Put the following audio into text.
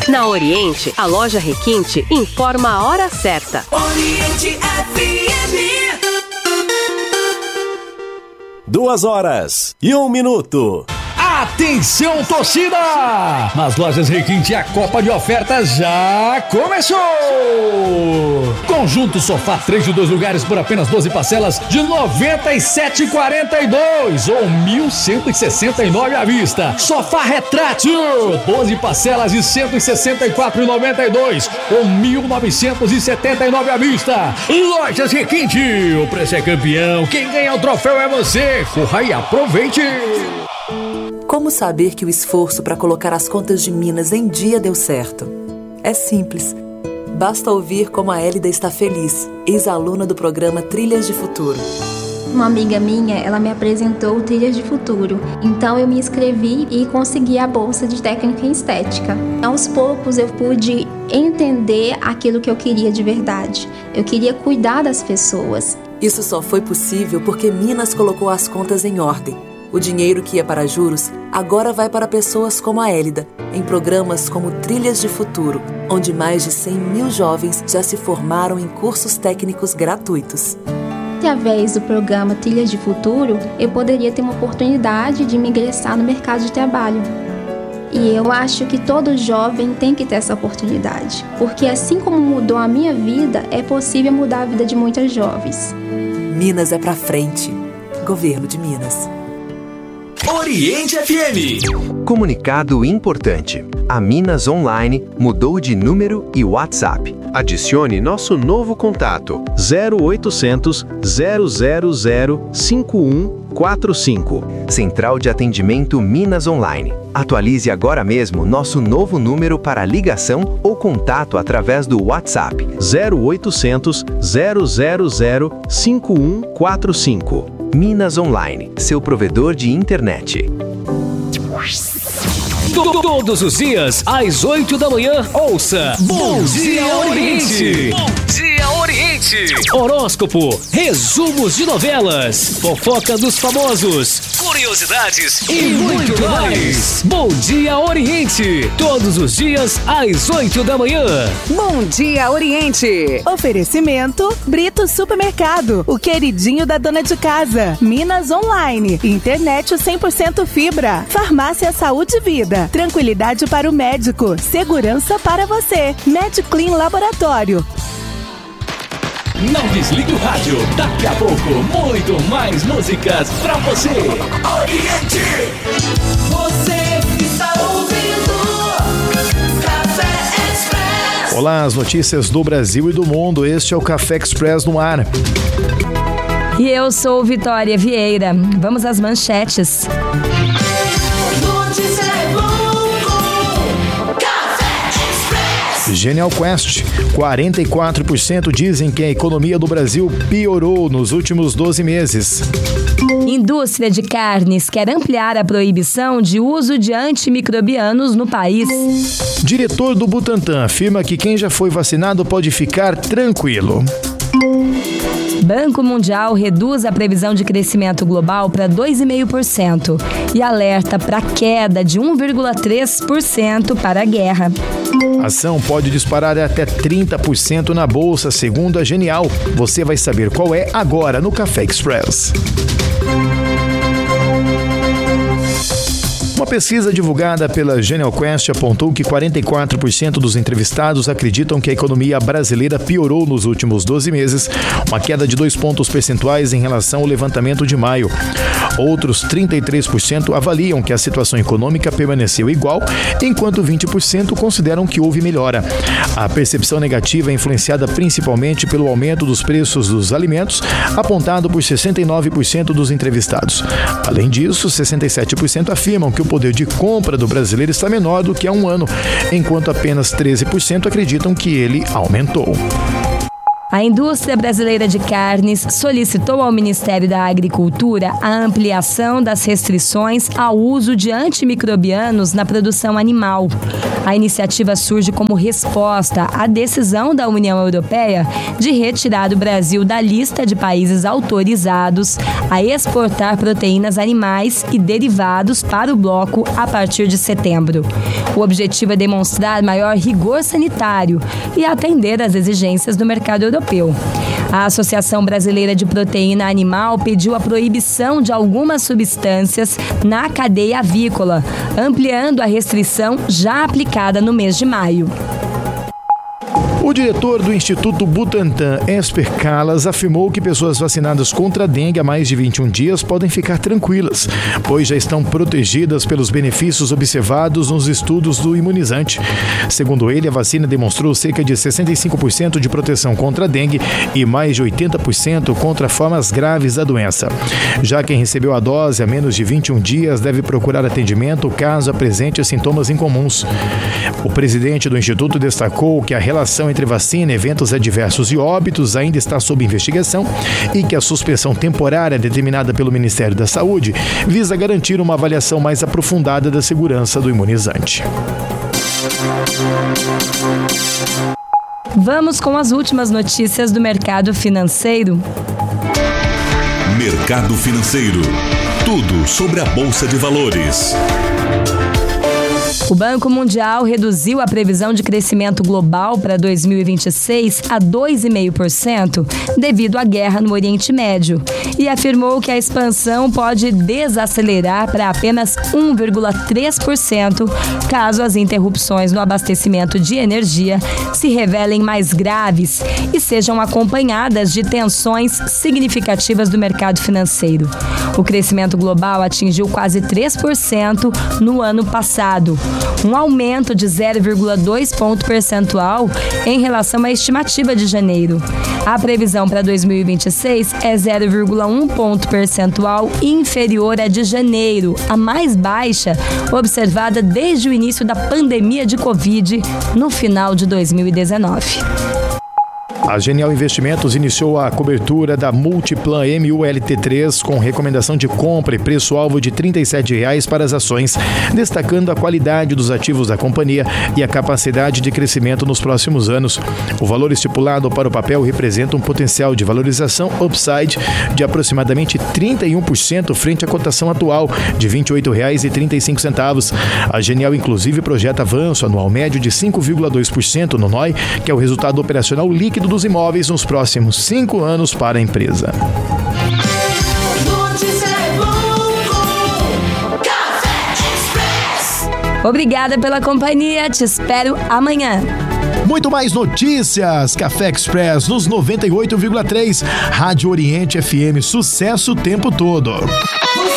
Na Oriente, a loja Requinte informa a hora certa. Oriente FM. 2h01. Atenção, torcida! Nas lojas Requinte, a Copa de Ofertas já começou! Conjunto sofá 3 de 2 lugares por apenas 12 parcelas de R$ 97,42 ou R$ 1.169 à vista. Sofá retrátil, 12 parcelas de R$ 164,92 ou R$ 1.979 à vista. Lojas Requinte, o preço é campeão, quem ganha o troféu é você. Corra e aproveite! Como saber que o esforço para colocar as contas de Minas em dia deu certo? É simples. Basta ouvir como a Hélida está feliz, ex-aluna do programa Trilhas de Futuro. Uma amiga minha, ela me apresentou o Trilhas de Futuro. Então eu me inscrevi e consegui a bolsa de técnica em estética. Aos poucos eu pude entender aquilo que eu queria de verdade. Eu queria cuidar das pessoas. Isso só foi possível porque Minas colocou as contas em ordem. O dinheiro que ia para juros agora vai para pessoas como a Hélida, em programas como Trilhas de Futuro, onde mais de 100 mil jovens já se formaram em cursos técnicos gratuitos. Através do programa Trilhas de Futuro, eu poderia ter uma oportunidade de me ingressar no mercado de trabalho. E eu acho que todo jovem tem que ter essa oportunidade, porque assim como mudou a minha vida, é possível mudar a vida de muitas jovens. Minas é pra frente. Governo de Minas. Oriente FM. Comunicado importante. A Minas Online mudou de número e WhatsApp. Adicione nosso novo contato 0800 000 5145. Central de Atendimento Minas Online. Atualize agora mesmo nosso novo número para ligação ou contato através do WhatsApp 0800 000 5145. Minas Online, seu provedor de internet. Todos os dias, às 8 da manhã, ouça Bom Dia Oriente. Bom Dia Oriente. Horóscopo, resumos de novelas, fofoca dos famosos, curiosidades e muito mais. Bom Dia Oriente. Todos os dias, às 8 da manhã. Bom Dia Oriente. Oferecimento Brito Supermercado, o queridinho da dona de casa. Minas Online, internet 100% fibra. Farmácia Saúde e Vida. Tranquilidade para o médico, segurança para você. MedClean Laboratório. Não desligue o rádio, daqui a pouco muito mais músicas pra você. Oriente. Você está ouvindo Café Express. Olá, as notícias do Brasil e do mundo. Este é o Café Express no ar. E eu sou Vitória Vieira. Vamos às manchetes. Genial Quest, 44% dizem que a economia do Brasil piorou nos últimos 12 meses. Indústria de carnes quer ampliar a proibição de uso de antimicrobianos no país. Diretor do Butantan afirma que quem já foi vacinado pode ficar tranquilo. Banco Mundial reduz a previsão de crescimento global para 2,5% e alerta para queda de 1,3% para a guerra. A ação pode disparar até 30% na bolsa, segundo a Genial. Você vai saber qual é agora no Café Express. Uma pesquisa divulgada pela Genial Quest apontou que 44% dos entrevistados acreditam que a economia brasileira piorou nos últimos 12 meses, uma queda de 2 pontos percentuais em relação ao levantamento de maio. Outros 33% avaliam que a situação econômica permaneceu igual, enquanto 20% consideram que houve melhora. A percepção negativa é influenciada principalmente pelo aumento dos preços dos alimentos, apontado por 69% dos entrevistados. Além disso, 67% afirmam que o poder de compra do brasileiro está menor do que há um ano, enquanto apenas 13% acreditam que ele aumentou. A indústria brasileira de carnes solicitou ao Ministério da Agricultura a ampliação das restrições ao uso de antimicrobianos na produção animal. A iniciativa surge como resposta à decisão da União Europeia de retirar o Brasil da lista de países autorizados a exportar proteínas animais e derivados para o bloco a partir de setembro. O objetivo é demonstrar maior rigor sanitário e atender às exigências do mercado europeu. A Associação Brasileira de Proteína Animal pediu a proibição de algumas substâncias na cadeia avícola, ampliando a restrição já aplicada no mês de maio. O diretor do Instituto Butantan, Esper Calas, afirmou que pessoas vacinadas contra a dengue há mais de 21 dias podem ficar tranquilas, pois já estão protegidas pelos benefícios observados nos estudos do imunizante. Segundo ele, a vacina demonstrou cerca de 65% de proteção contra a dengue e mais de 80% contra formas graves da doença. Já quem recebeu a dose há menos de 21 dias deve procurar atendimento caso apresente sintomas incomuns. O presidente do Instituto destacou que a relação entre vacina, eventos adversos e óbitos ainda está sob investigação e que a suspensão temporária determinada pelo Ministério da Saúde visa garantir uma avaliação mais aprofundada da segurança do imunizante. Vamos com as últimas notícias do mercado financeiro. Mercado financeiro. Tudo sobre a Bolsa de Valores. O Banco Mundial reduziu a previsão de crescimento global para 2026 a 2,5% devido à guerra no Oriente Médio e afirmou que a expansão pode desacelerar para apenas 1,3% caso as interrupções no abastecimento de energia se revelem mais graves e sejam acompanhadas de tensões significativas do mercado financeiro. O crescimento global atingiu quase 3% no ano passado, um aumento de 0,2 ponto percentual em relação à estimativa de janeiro. A previsão para 2026 é 0,1 ponto percentual inferior à de janeiro, a mais baixa observada desde o início da pandemia de Covid no final de 2019. A Genial Investimentos iniciou a cobertura da Multiplan MULT3 com recomendação de compra e preço-alvo de R$ 37,00 para as ações, destacando a qualidade dos ativos da companhia e a capacidade de crescimento nos próximos anos. O valor estipulado para o papel representa um potencial de valorização upside de aproximadamente 31% frente à cotação atual de R$ 28,35. A Genial, inclusive, projeta avanço anual médio de 5,2% no NOI, que é o resultado operacional líquido dos imóveis nos próximos 5 anos para a empresa. Obrigada pela companhia, te espero amanhã. Muito mais notícias, Café Express nos 98,3, Rádio Oriente FM, sucesso o tempo todo.